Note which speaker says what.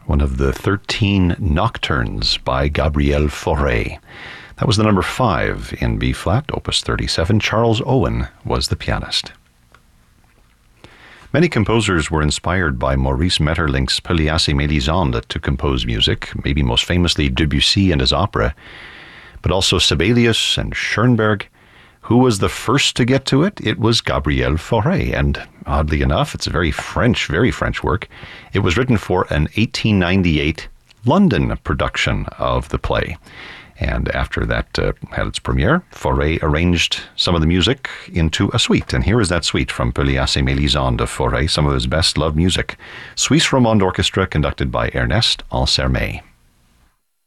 Speaker 1: one of the 13 Nocturnes by Gabriel Fauré. That was the number 5 in B-flat, opus 37. Charles Owen was the pianist. Many composers were inspired by Maurice Maeterlinck's Pelléas et Mélisande to compose music, maybe most famously Debussy and his opera, but also Sibelius and Schoenberg. Who was the first to get to it? It was Gabriel Fauré, and oddly enough, it's a very French work. It was written for an 1898 London production of the play. And after that had its premiere, Fauré arranged some of the music into a suite. And here is that suite from Pelléas et Mélisande of Fauré, some of his best-loved music. Suisse Romande Orchestra, conducted by Ernest Ansermet.